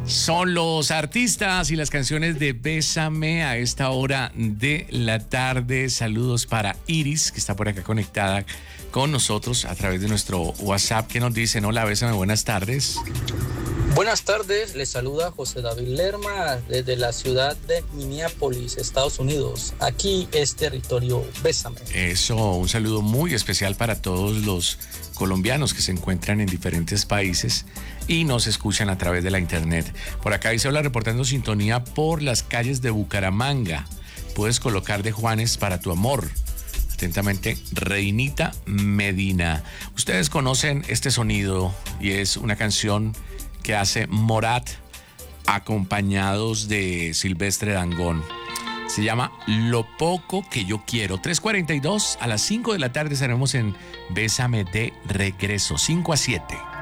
Son los artistas y las canciones de Bésame a esta hora de la tarde. Saludos para Iris, que está por acá conectada con nosotros a través de nuestro WhatsApp, que nos dicen: hola, Bésame, buenas tardes. Buenas tardes, les saluda José David Lerma desde la ciudad de Minneapolis, Estados Unidos. Aquí es territorio Bésame. Eso, un saludo muy especial para todos los colombianos que se encuentran en diferentes países y nos escuchan a través de la internet. Por acá dice: hola, reportando sintonía por las calles de Bucaramanga. Puedes colocar de Juanes para tu amor. Atentamente, Reinita Medina. Ustedes conocen este sonido y es una canción que hace Morat acompañados de Silvestre Dangond. Se llama Lo Poco Que Yo Quiero. 3:42, a las 5 de la tarde estaremos en Bésame de regreso, 5 a 7.